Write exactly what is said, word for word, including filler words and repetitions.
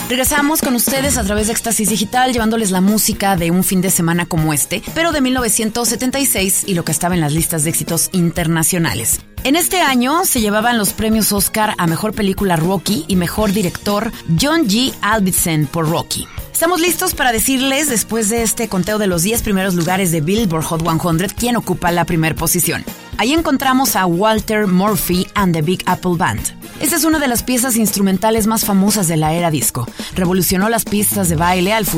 Regresamos con ustedes a través de Éxtasis Digital, llevándoles la música de un fin de semana como este, pero de mil novecientos setenta y seis y lo que estaba en las listas de éxitos internacionales. En este año se llevaban los premios Oscar a Mejor Película Rocky y Mejor Director John G. Avildsen por Rocky. Estamos listos para decirles, después de este conteo de los diez primeros lugares de Billboard Hot cien, quién ocupa la primera posición. Ahí encontramos a Walter Murphy and the Big Apple Band. Esta es una de las piezas instrumentales más famosas de la era disco. Revolucionó las pistas de baile al